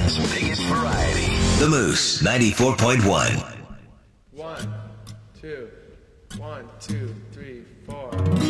Portland's biggest variety. The Moose 94.1. 1, 2, 1, 2, 3, 4.